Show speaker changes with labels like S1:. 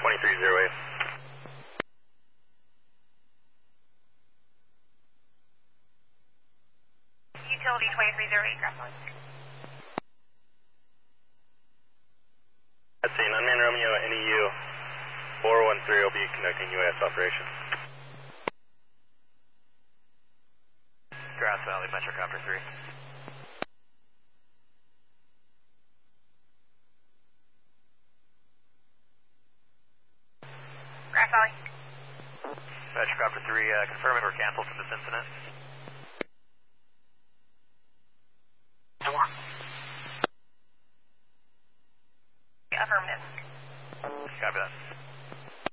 S1: 2308.
S2: Utility 2308, Grass Valley.
S1: That's seen. Unmanned Romeo NEU 413 will be conducting UAS operations.
S3: Grass Valley, Metrocopter 3.
S2: Grass Valley.
S3: Metrocopter 3, confirming we're canceled for this incident.